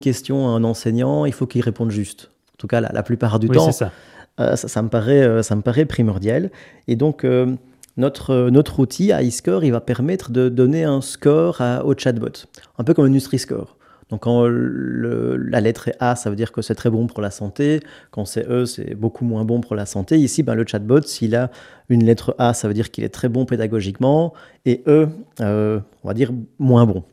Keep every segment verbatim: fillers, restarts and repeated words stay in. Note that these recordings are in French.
question à un enseignant, il faut qu'il réponde juste. En tout cas, la, la plupart du Oui, temps, c'est ça. euh, ça, ça me paraît, euh, ça me paraît primordial. Et donc, euh, notre, notre outil, iScore, il va permettre de donner un score à, au chatbot, un peu comme le Nutri-Score. Donc, quand le, la lettre est A, ça veut dire que c'est très bon pour la santé. Quand c'est E, c'est beaucoup moins bon pour la santé. Ici, ben, le chatbot, s'il a une lettre A, ça veut dire qu'il est très bon pédagogiquement. Et E, euh, on va dire moins bon.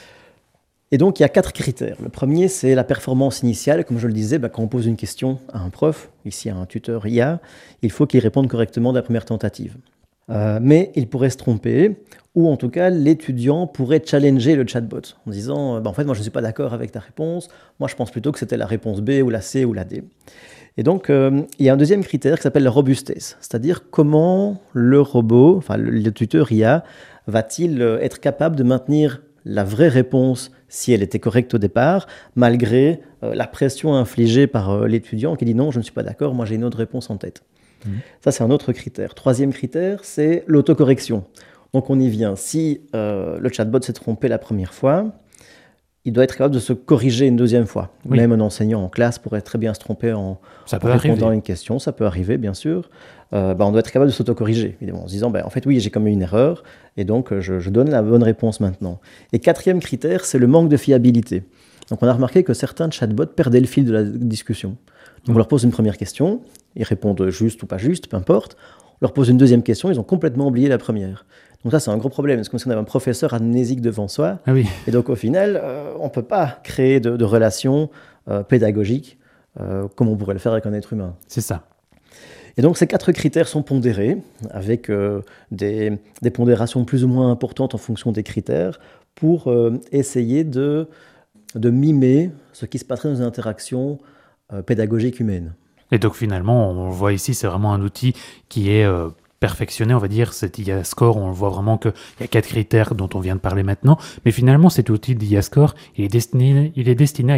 Et donc, il y a quatre critères. Le premier, c'est la performance initiale. Comme je le disais, ben, quand on pose une question à un prof, ici à un tuteur I A, il faut qu'il réponde correctement de la première tentative. Euh, mais il pourrait se tromper, ou en tout cas, l'étudiant pourrait challenger le chatbot en disant bah, « En fait, moi, je ne suis pas d'accord avec ta réponse. Moi, je pense plutôt que c'était la réponse B ou la C ou la D. » Et donc, euh, il y a un deuxième critère qui s'appelle la robustesse, c'est-à-dire comment le robot, enfin le, le tuteur I A, va-t-il être capable de maintenir la vraie réponse si elle était correcte au départ, malgré euh, la pression infligée par euh, l'étudiant qui dit « Non, je ne suis pas d'accord, moi j'ai une autre réponse en tête. » Mmh. Ça, c'est un autre critère. Troisième critère, c'est l'autocorrection. Donc, on y vient. Si euh, le chatbot s'est trompé la première fois, il doit être capable de se corriger une deuxième fois. Oui. Même un enseignant en classe pourrait très bien se tromper en, ça en peut répondant arriver. à une question. Ça peut arriver, bien sûr. Euh, bah, on doit être capable de s'autocorriger, évidemment, en se disant, bah, en fait, oui, j'ai commis une erreur, et donc je, je donne la bonne réponse maintenant. Et quatrième critère, c'est le manque de fiabilité. Donc, on a remarqué que certains chatbots perdaient le fil de la discussion. Donc, on leur pose une première question, ils répondent juste ou pas juste, peu importe. On leur pose une deuxième question, ils ont complètement oublié la première. Donc ça, c'est un gros problème. C'est comme si on avait un professeur amnésique devant soi. Ah oui. Et donc, au final, euh, on ne peut pas créer de, de relations euh, pédagogiques euh, comme on pourrait le faire avec un être humain. C'est ça. Et donc, ces quatre critères sont pondérés avec euh, des, des pondérations plus ou moins importantes en fonction des critères pour euh, essayer de, de mimer ce qui se passerait dans une interaction euh, pédagogique humaine. Et donc, finalement, on le voit ici, c'est vraiment un outil qui est... Euh perfectionné, on va dire, cet I A Score, on voit vraiment qu'il y a quatre critères dont on vient de parler maintenant, mais finalement cet outil d'I A Score, il est destiné, il est destiné à